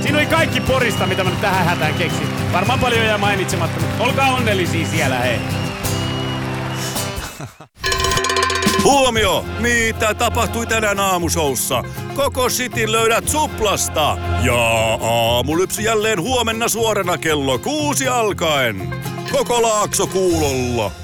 Siinä oli kaikki Porista, mitä mä nyt tähän hätään keksin. Varmaan paljon jää mainitsematta, mutta olkaa onnellisia siellä, hei. Huomio! Mitä tapahtui tänään aamushowssa? Koko City löydät Suplasta. Ja Aamulypsy jälleen huomenna suorana kello 6 alkaen. Koko Laakso kuulolla.